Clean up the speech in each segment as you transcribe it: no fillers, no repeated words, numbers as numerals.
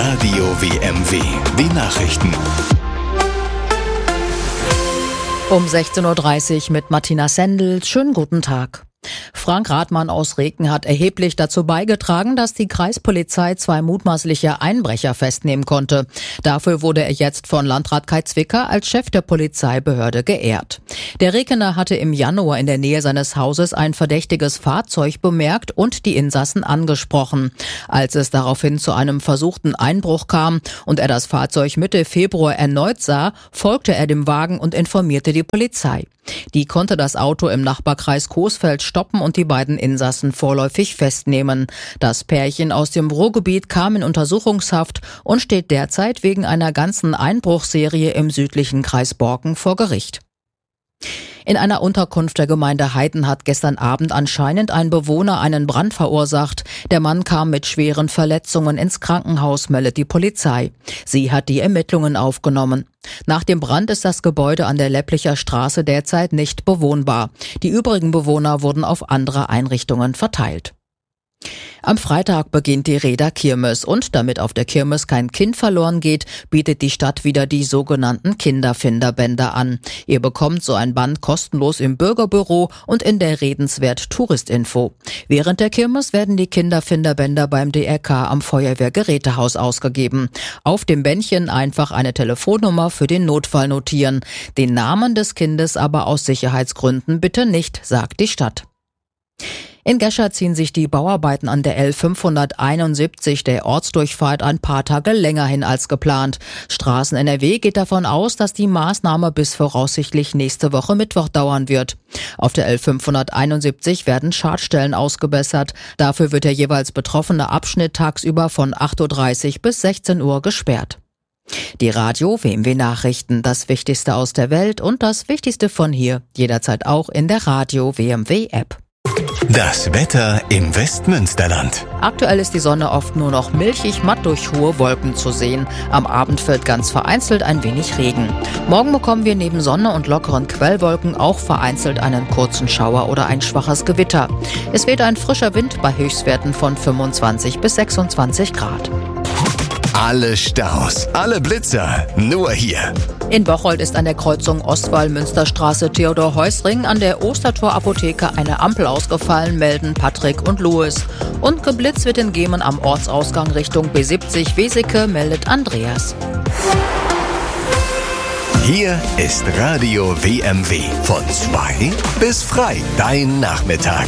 Radio WMW. Die Nachrichten. Um 16.30 Uhr mit Martina Sendel. Schönen guten Tag. Frank Rathmann aus Reken hat erheblich dazu beigetragen, dass die Kreispolizei 2 mutmaßliche Einbrecher festnehmen konnte. Dafür wurde er jetzt von Landrat Kai Zwicker als Chef der Polizeibehörde geehrt. Der Rekener hatte im Januar in der Nähe seines Hauses ein verdächtiges Fahrzeug bemerkt und die Insassen angesprochen. Als es daraufhin zu einem versuchten Einbruch kam und er das Fahrzeug Mitte Februar erneut sah, folgte er dem Wagen und informierte die Polizei. Die konnte das Auto im Nachbarkreis Coesfeld stoppen und die beiden Insassen vorläufig festnehmen. Das Pärchen aus dem Ruhrgebiet kam in Untersuchungshaft und steht derzeit wegen einer ganzen Einbruchserie im südlichen Kreis Borken vor Gericht. In einer Unterkunft der Gemeinde Heiden hat gestern Abend anscheinend ein Bewohner einen Brand verursacht. Der Mann kam mit schweren Verletzungen ins Krankenhaus, meldet die Polizei. Sie hat die Ermittlungen aufgenommen. Nach dem Brand ist das Gebäude an der Lepplicher Straße derzeit nicht bewohnbar. Die übrigen Bewohner wurden auf andere Einrichtungen verteilt. Am Freitag beginnt die Rehder Kirmes und damit auf der Kirmes kein Kind verloren geht, bietet die Stadt wieder die sogenannten Kinderfinderbänder an. Ihr bekommt so ein Band kostenlos im Bürgerbüro und in der Redenswert Touristinfo. Während der Kirmes werden die Kinderfinderbänder beim DRK am Feuerwehrgerätehaus ausgegeben. Auf dem Bändchen einfach eine Telefonnummer für den Notfall notieren. Den Namen des Kindes aber aus Sicherheitsgründen bitte nicht, sagt die Stadt. In Gescher ziehen sich die Bauarbeiten an der L571 der Ortsdurchfahrt ein paar Tage länger hin als geplant. Straßen NRW geht davon aus, dass die Maßnahme bis voraussichtlich nächste Woche Mittwoch dauern wird. Auf der L571 werden Schadstellen ausgebessert. Dafür wird der jeweils betroffene Abschnitt tagsüber von 8.30 Uhr bis 16 Uhr gesperrt. Die Radio WMW Nachrichten, das Wichtigste aus der Welt und das Wichtigste von hier, jederzeit auch in der Radio WMW App. Das Wetter im Westmünsterland. Aktuell ist die Sonne oft nur noch milchig matt durch hohe Wolken zu sehen. Am Abend fällt ganz vereinzelt ein wenig Regen. Morgen bekommen wir neben Sonne und lockeren Quellwolken auch vereinzelt einen kurzen Schauer oder ein schwaches Gewitter. Es weht ein frischer Wind bei Höchstwerten von 25 bis 26 Grad. Alle Staus, alle Blitzer, nur hier. In Bocholt ist an der Kreuzung Ostwall-Münsterstraße Theodor-Heuss-Ring an der Ostertor-Apotheke eine Ampel ausgefallen, melden Patrick und Louis. Und geblitzt wird in Gemen am Ortsausgang Richtung B70 Weseke, meldet Andreas. Hier ist Radio WMW. Von 2 bis frei, dein Nachmittag.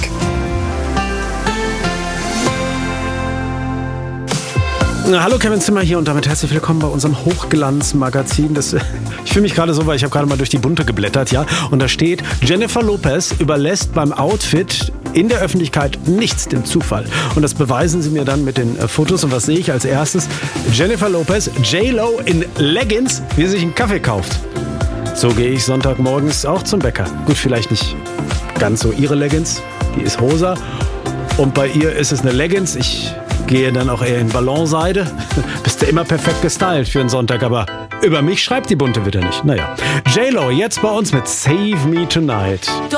Hallo, Kevin Zimmer hier und damit herzlich willkommen bei unserem Hochglanzmagazin. Ich fühle mich gerade so, weil ich habe gerade mal durch die Bunte geblättert, ja. Und da steht, Jennifer Lopez überlässt beim Outfit in der Öffentlichkeit nichts dem Zufall. Und das beweisen sie mir dann mit den Fotos. Und was sehe ich als erstes? Jennifer Lopez, J-Lo in Leggings, wie sie sich einen Kaffee kauft. So gehe ich Sonntagmorgens auch zum Bäcker. Gut, vielleicht nicht ganz so ihre Leggings, die ist rosa. Und bei ihr ist es eine Leggings. Ich gehe dann auch eher in Ballonseide. Bist du immer perfekt gestylt für einen Sonntag, aber über mich schreibt die Bunte wieder nicht. Naja, J-Lo jetzt bei uns mit Save Me Tonight.